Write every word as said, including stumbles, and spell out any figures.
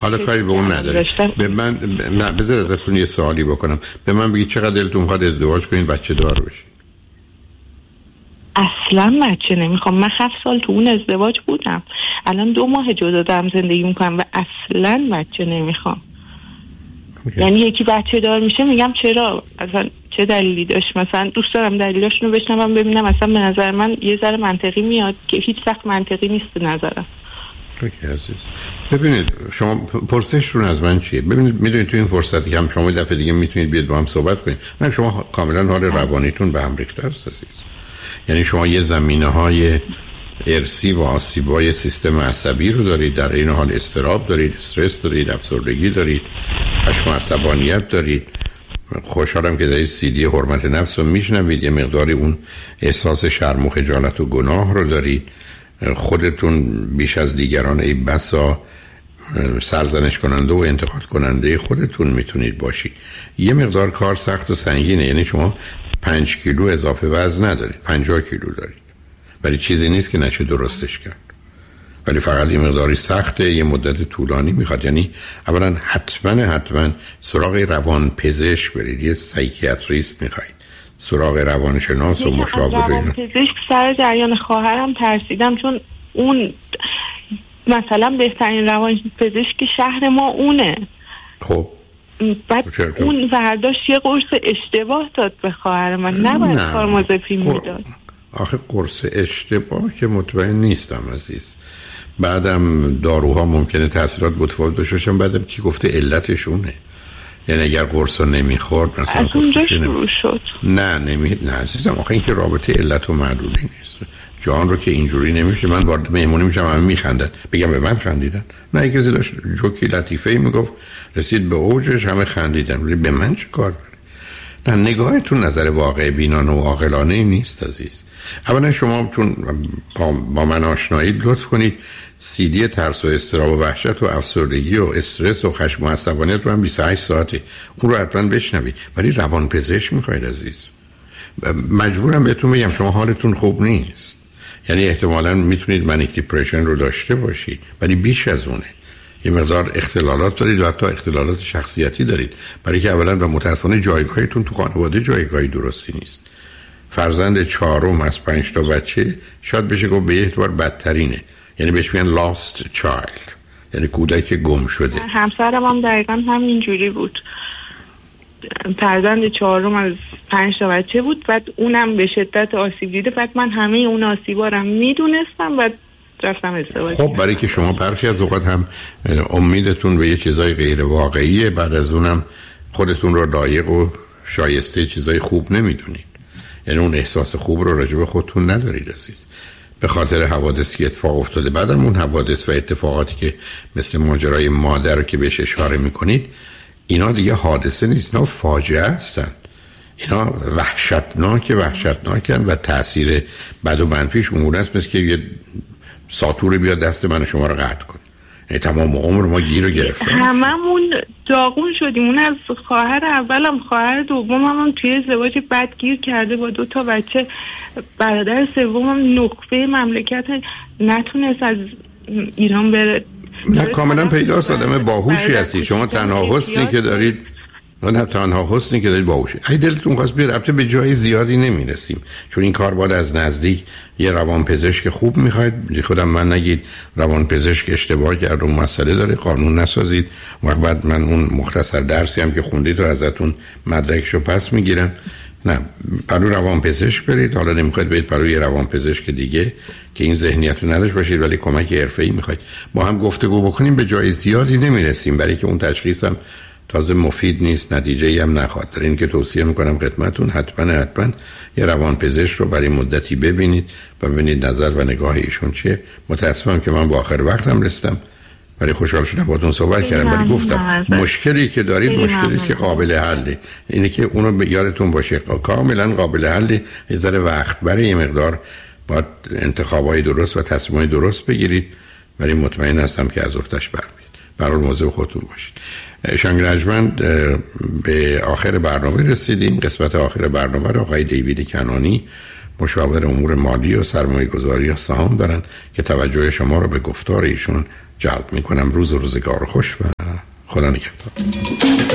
حالا کاری به اون نداری. به من نه بذار ازتون یه سوالی بکنم. به من بگید چقدر دلتون میخواد ازدواج کنید بچه دار بشید؟ اصلا بچه نمیخوام. من هفت سال تو اون ازدواج بودم، الان دو ماه جدا دارم زندگی میکنم و اصلا بچه نمیخوام. okay. یعنی یکی بچه دار میشه میگم چرا، اصلا چه دلیلی داشت؟ مثلا دوست دارم دلیلاشونو بشنوم ببینم اصلا به نظر من یه ذره منطقی میاد که هیچ وقت منطقی نیست به نظرم. اوکی عزیز. ببینید شما پرسشتون از من چیه؟ ببینید میدونید تو این فرصتی که هم شما دفعه دیگه میتونید بیاد با هم صحبت کنید. نه شما کاملا حال روانیتون به هم ریخته است عزیز. یعنی شما یه زمینه‌های ارثی و آسیب‌های سیستم عصبی رو دارید، در این حال اضطراب دارید، استرس دارید، افسردگی دارید، خشم و عصبانیت دارید. خوشحالم که دارید سی دی حرمت نفس رو میشنوید، یه مقداری اون احساس شرم و خجالت و گناه رو دارید. خودتون بیش از دیگران ای بسا سرزنش کننده و انتقاد کننده خودتون میتونید باشید. یه مقدار کار سخت و سنگینه، یعنی شما پنج کیلو اضافه وزن ندارید، پنجاه کیلو دارید، ولی چیزی نیست که نشه درستش کرد، ولی فقط یه مقداری سخته، یه مدت طولانی میخواد. یعنی اولا حتما حتما سراغ روان پزشک برید، یه سایکیاتریست میخواید، سراغ روانشناس و مشاور. روان پزشک سر جریان خواهرم ترسیدم، چون اون مثلا بهترین روان پزشک شهر ما اونه. خب بعد اون برداشت یه قرص اشتباه داد به خواهر من، نباید نه. کارمازپین میداد. آخه قرص اشتباه که مطمئن نیستم عزیز. بعدم داروها ممکنه تاثیرات متفاوت داشته، بعدم کی گفته علتشونه؟ یعنی اگر قرص رو نمیخورد مثلا از اونجا شروع شد. نه نمی نه عزیزم، آخه این که رابطه علت و معلولی نیست. جان رو که اینجوری نمیشه. من وارد مهمونی میشم همه میخندن، بگم به من خندیدن؟ نه، یکی کسی داشت جوکی لطیفه‌ای میگفت، رسید به اوجش همه خندیدن، ولی به من چه کار؟ نه، نگاهتون نظر واقع بینانه و عاقلانه نیست عزیز. اولا شما چون با, با من آشنایید لطف کنید سی دی ترس و اضطراب و وحشت و افسردگی و استرس و خشم و عصبانیت رو هم بیست و هشت ساعته اون رو حتما بشنوید، ولی روان پزشک میخواید عزیز. مجبورم بهتون بگم شما حالتون خوب نیست، یعنی احتمالاً میتونید منیک دیپرشن رو داشته باشید، ولی بیش از اونه یه مقدار اختلالات دارید و حتی اختلالات شخصیتی دارید، برای که اولا و متاسفانه جایگاهتون تو خانواده جایگاهی درستی نیست. فرزند چهارم از پنج تا بچه شاید بشه گفت به اعتبار بدترینه، یعنی بهش میگن lost child، یعنی کودک گم شده. همسرم هم دقیقاً همینجوری بود، فرزند چهارم از پنج تا بچه بود، بعد اونم به شدت آسیب دیده، بعد من همه اون آسیبا رو میدونستم و رفتم ازدواج. خب برای که شما برخی از اوقات هم امیدتون به یه چیزای غیر واقعیه، بعد از اونم خودتون رو لایق و شایسته چیزای خوب نمیدونید، یعنی اون احساس خوب رو راجع به خودتون ندارید عزیز، به خاطر حوادثی که اتفاق افتاده. بعدم اون حوادث و اتفاقاتی که مثل ماجرای مادر که بهش اشاره میکنید، اینا دیگه حادثه نیست، اینا فاجعه هستن، اینا وحشتناک وحشتناکن و تأثیر بد و منفیش اون است مثل که یه ساتور بیاد دست من و شما رو قطع کنه. یعنی تمام عمر ما گیر رو گرفتیم، هممون داغون شدیم. اون از خواهر اولم، خواهر دومم هم توی ازدواج بد گیر کرده با دو تا بچه، برادر سومم نخبه مملکت نتونست از ایران بره. نه کاملا پیداست آدم باهوشی هستی شما، تنها حسنی که دارید نه تنها حسنی که دارید باهوشی. اگه دلتون خواست بیاد البته به جای زیادی نمیرسیم، چون این کار باید از نزدیک یه روانپزشک خوب میخواید. خودم من نگید روانپزشک اشتباه کرد اون مسئله داره، قانون نسازید و بعد من اون مختصر درسی هم که خوندید رو ازتون مدرکشو پس میگیرم. نه، برای روانپزشک برید. حالا نمیخواید برید برای یه روانپزشک دیگه که این ذهنیت رو نداشت باشید ولی کمک حرفه‌ای میخواید. با هم گفتگو بکنیم به جای زیادی نمیرسیم، برای که اون تشخیص هم تازه مفید نیست، نتیجه‌ای هم نخواد. در این که توصیه میکنم خدمتتون حتما حتما یه روانپزشک رو برای مدتی ببینید و ببینید نظر و نگاه ایشون چیه. متاسفم که من با آخر وقتم رسیدم، ولی خوشحال شدم باهاتون صحبت کردم. ولی گفتم مشکلی که دارید مشکلی است که قابل حله، اینه که اونو به یادتون باشه کاملا قابل حله. یه ذره وقت برای یه مقدار باید انتخابای درست و تصمیمای درست بگیرید، ولی مطمئن هستم که از اختش بر میاد. برای موضوع خودتون باشید. شنگرجمند به آخر برنامه رسیدیم. قسمت آخر برنامه را آقای دیوید کنانی، مشاور امور مالی و سرمایه گذاری و سهام دارن که توجه شما را به گفتار ایشون جلب میکنم. روز و روزگار خوش و خدا نگهدار.